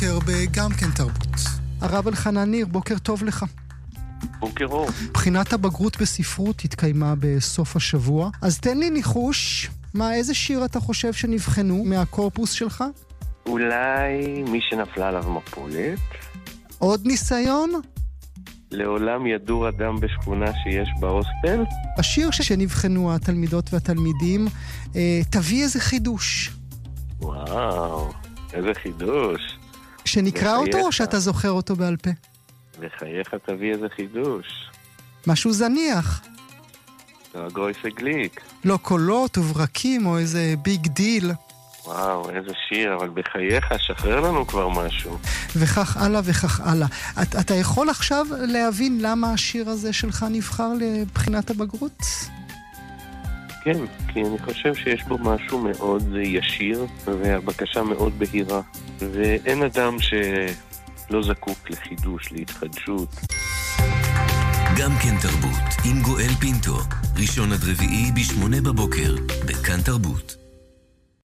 גם כן תרבות. הרב אלחנן ניר, בוקר טוב לך. בוקר אור. בחינת הבגרות בספרות התקיימה בסוף השבוע, אז תן לי ניחוש, איזה שיר אתה חושב שנבחנו מהקורפוס שלך? אולי מי שנפלה עליו מפולת? עוד ניסיון? לעולם ידור אדם בשכונה שיש בהוסטל? השיר שנבחנו התלמידות והתלמידים, תביא איזה חידוש. וואו, איזה חידוש. שנקרא אותו או שאתה זוכר אותו בעל פה? בחייך תביא איזה חידוש. משהו זניח. גויסה גליק. לא קולות וברקים או איזה ביג דיל. וואו, איזה שיר, אבל בחייך, שחרר לנו כבר משהו. וכך הלאה וכך הלאה. אתה יכול עכשיו להבין למה השיר הזה שלך נבחר לבחינת הבגרות? כן, כי אני חושב שיש בו משהו מאוד ישיר, והבקשה מאוד בהירה. ואין אדם שלא זקוק לחידוש, להתחדשות. גם כן תרבות, עם גואל פינטו, ראשון עד רביעי ב8 בבוקר, בכאן תרבות.